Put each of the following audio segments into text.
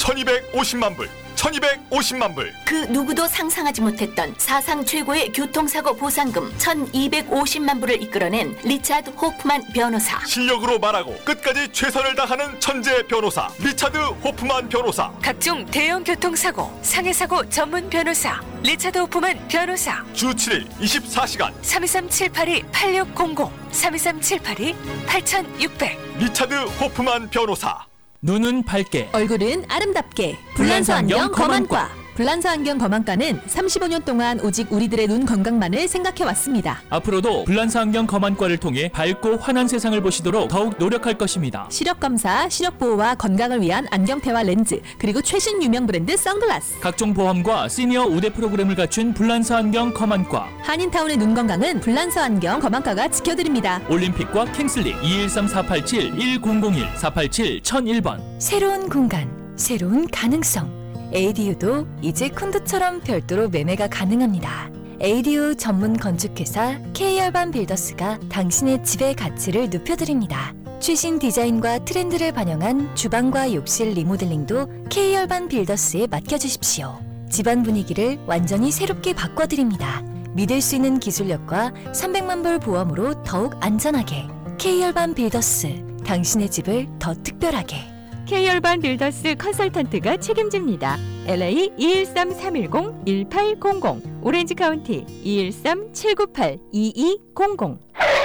1250만 불, 1250만 불. 그 누구도 상상하지 못했던 사상 최고의 교통사고 보상금 1250만 불을 이끌어낸 리차드 호프만 변호사. 실력으로 말하고 끝까지 최선을 다하는 천재 변호사 리차드 호프만 변호사. 각종 대형 교통사고, 상해사고 전문 변호사 리차드 호프만 변호사. 주 7일 24시간 323-782-8600 323-782-8600 리차드 호프만 변호사. 눈은 밝게, 얼굴은 아름답게. 불란서 안경 검안과. 불란서 안경 검안과는 35년 동안 오직 우리들의 눈 건강만을 생각해왔습니다. 앞으로도 불란서 안경 검안과를 통해 밝고 환한 세상을 보시도록 더욱 노력할 것입니다. 시력검사, 시력보호와 건강을 위한 안경테와 렌즈, 그리고 최신 유명 브랜드 선글라스. 각종 보험과 시니어 우대 프로그램을 갖춘 불란서 안경 검안과. 한인타운의 눈 건강은 불란서 안경 검안과가 지켜드립니다. 올림픽과 킹슬리 213-487-1001 487-1001번. 새로운 공간, 새로운 가능성. ADU도 이제 콘도처럼 별도로 매매가 가능합니다. ADU 전문 건축회사 K열반 빌더스가 당신의 집의 가치를 높여드립니다. 최신 디자인과 트렌드를 반영한 주방과 욕실 리모델링도 K열반 빌더스에 맡겨주십시오. 집안 분위기를 완전히 새롭게 바꿔드립니다. 믿을 수 있는 기술력과 300만 불 보험으로 더욱 안전하게. K열반 빌더스, 당신의 집을 더 특별하게. K열반 빌더스 컨설턴트가 책임집니다. LA 213-310-1800 오렌지 카운티 213-798-2200.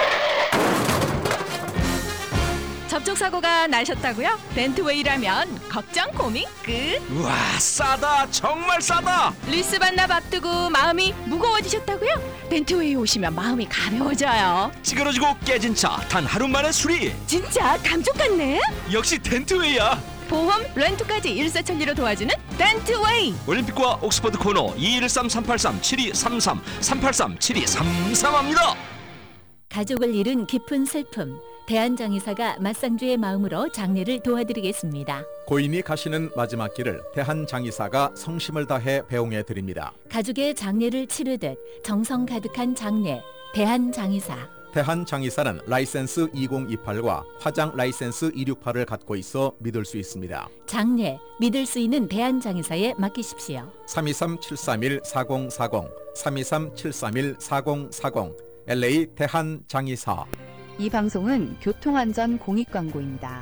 접촉사고가 나셨다고요? 덴트웨이라면 걱정 고민 끝. 우와, 싸다, 정말 싸다. 리스 반납 앞두고 마음이 무거워지셨다고요? 덴트웨이 오시면 마음이 가벼워져요. 찌그러지고 깨진 차 단 하루 만에 수리. 진짜 감쪽 같네. 역시 덴트웨이야. 보험, 렌트까지 일사천리로 도와주는 덴트웨이. 올림픽과 옥스퍼드 코너 213-383-7233 383-7233합니다. 가족을 잃은 깊은 슬픔. 대한장의사가 맞상주의 마음으로 장례를 도와드리겠습니다. 고인이 가시는 마지막 길을 대한장의사가 성심을 다해 배웅해 드립니다. 가족의 장례를 치르듯 정성 가득한 장례, 대한장의사. 대한장의사는 라이센스 2028과 화장 라이센스 268을 갖고 있어 믿을 수 있습니다. 장례, 믿을 수 있는 대한장의사에 맡기십시오. 323-731-4040 323-731-4040 LA 대한장의사. 이 방송은 교통안전 공익광고입니다.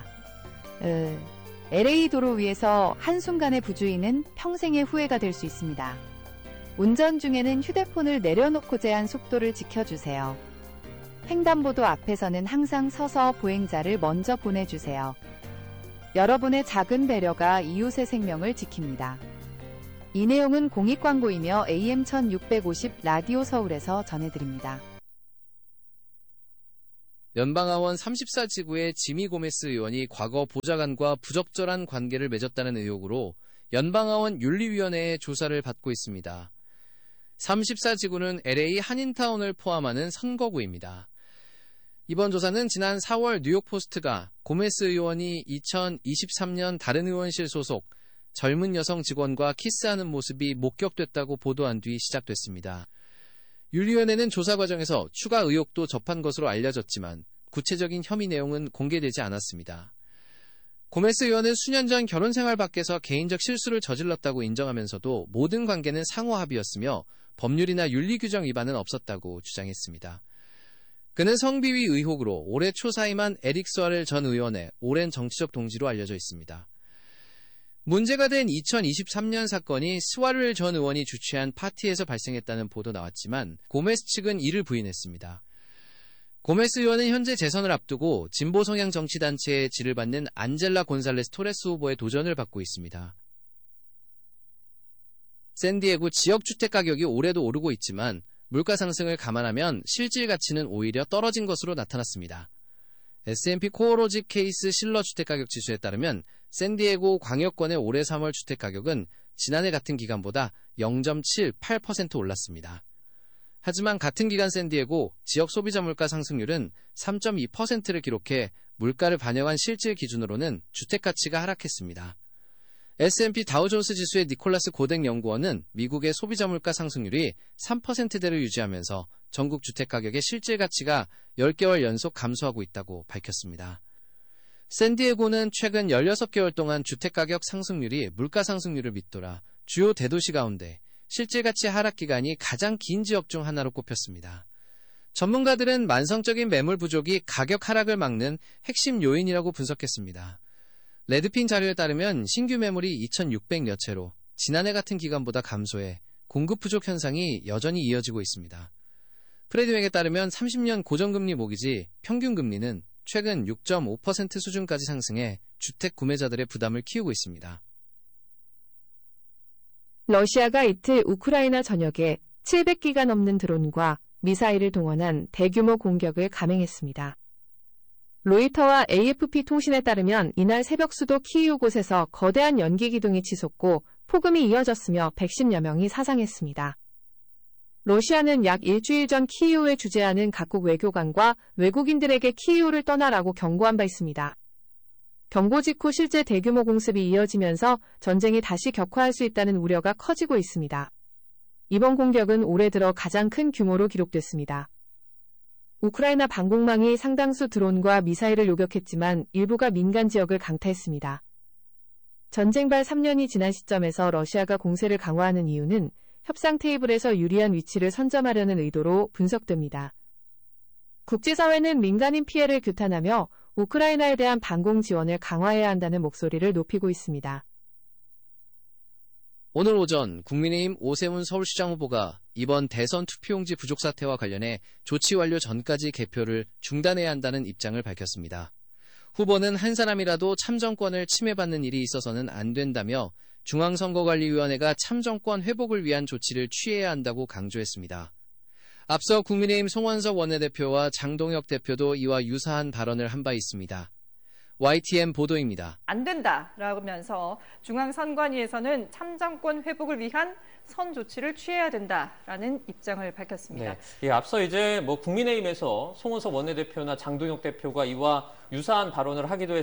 LA 도로 위에서 한순간의 부주의는 평생의 후회가 될 수 있습니다. 운전 중에는 휴대폰을 내려놓고 제한 속도를 지켜주세요. 횡단보도 앞에서는 항상 서서 보행자를 먼저 보내주세요. 여러분의 작은 배려가 이웃의 생명을 지킵니다. 이 내용은 공익광고이며 AM 1650 라디오 서울에서 전해드립니다. 연방하원 34지구의 지미 고메스 의원이 과거 보좌관과 부적절한 관계를 맺었다는 의혹으로 연방하원 윤리위원회의 조사를 받고 있습니다. 34지구는 LA 한인타운을 포함하는 선거구입니다. 이번 조사는 지난 4월 뉴욕포스트가 고메스 의원이 2023년 다른 의원실 소속 젊은 여성 직원과 키스하는 모습이 목격됐다고 보도한 뒤 시작됐습니다. 윤리위원회는 조사 과정에서 추가 의혹도 접한 것으로 알려졌지만 구체적인 혐의 내용은 공개되지 않았습니다. 고메스 의원은 수년 전 결혼 생활 밖에서 개인적 실수를 저질렀다고 인정하면서도 모든 관계는 상호 합의였으며 법률이나 윤리 규정 위반은 없었다고 주장했습니다. 그는 성비위 의혹으로 올해 초 사임한 에릭 스와렐 전 의원의 오랜 정치적 동지로 알려져 있습니다. 문제가 된 2023년 사건이 스와렐 전 의원이 주최한 파티에서 발생했다는 보도 나왔지만 고메스 측은 이를 부인했습니다. 고메스 의원은 현재 재선을 앞두고 진보 성향 정치단체의 지를 받는 안젤라 곤살레스 토레스 후보의 도전을 받고 있습니다. 샌디에고 지역 주택 가격이 올해도 오르고 있지만 물가 상승을 감안하면 실질 가치는 오히려 떨어진 것으로 나타났습니다. S&P 코어로직 케이스 실러 주택가격 지수에 따르면 샌디에고 광역권의 올해 3월 주택가격은 지난해 같은 기간보다 0.78% 올랐습니다. 하지만 같은 기간 샌디에고 지역 소비자 물가 상승률은 3.2%를 기록해 물가를 반영한 실질 기준으로는 주택가치가 하락했습니다. S&P 다우존스 지수의 니콜라스 고덱 연구원은 미국의 소비자 물가 상승률이 3%대를 유지하면서 전국 주택가격의 실질 가치가 10개월 연속 감소하고 있다고 밝혔습니다. 샌디에고는 최근 16개월 동안 주택가격 상승률이 물가 상승률을 밑돌아 주요 대도시 가운데 실질가치 하락 기간이 가장 긴 지역 중 하나로 꼽혔습니다. 전문가들은 만성적인 매물 부족이 가격 하락을 막는 핵심 요인이라고 분석했습니다. 레드핀 자료에 따르면 신규 매물이 2,600여 채로 지난해 같은 기간보다 감소해 공급 부족 현상이 여전히 이어지고 있습니다. 프레드맥에 따르면 30년 고정금리 모기지 평균 금리는 최근 6.5% 수준까지 상승해 주택 구매자들의 부담을 키우고 있습니다. 러시아가 이틀 우크라이나 전역에 700기가 넘는 드론과 미사일을 동원한 대규모 공격을 감행했습니다. 로이터와 AFP 통신에 따르면 이날 새벽 수도 키이우 곳에서 거대한 연기 기둥이 치솟고 폭음이 이어졌으며 110여 명이 사상했습니다. 러시아는 약 일주일 전 키이우에 주재하는 각국 외교관과 외국인들에게 키이우를 떠나라고 경고한 바 있습니다. 경고 직후 실제 대규모 공습이 이어지면서 전쟁이 다시 격화할 수 있다는 우려가 커지고 있습니다. 이번 공격은 올해 들어 가장 큰 규모로 기록됐습니다. 우크라이나 방공망이 상당수 드론과 미사일을 요격했지만 일부가 민간 지역을 강타했습니다. 전쟁발 3년이 지난 시점에서 러시아가 공세를 강화하는 이유는 협상 테이블에서 유리한 위치를 선점하려는 의도로 분석됩니다. 국제사회는 민간인 피해를 규탄하며 우크라이나에 대한 방공 지원을 강화해야 한다는 목소리를 높이고 있습니다. 오늘 오전 국민의힘 오세훈 서울시장 후보가 이번 대선 투표용지 부족 사태와 관련해 조치 완료 전까지 개표를 중단해야 한다는 입장을 밝혔습니다. 후보는 한 사람이라도 참정권을 침해받는 일이 있어서는 안 된다며 중앙선거관리위원회가 참정권 회복을 위한 조치를 취해야 한다고 강조했습니다. 앞서 국민의힘 송원석 원내대표와 장동혁 대표도 이와 유사한 발언을 한 바 있습니다. YTN 보도입니다. 안 된다라면서 중앙선관위에서는 참정권 회복을 위한 선 조치를 취해야 된다라는 입장을 밝혔습니다. 네. 예, 앞서 이제 국민의힘에서 송원석 원내대표나 장동혁 대표가 이와 유사한 발언을 하기도 했습니다.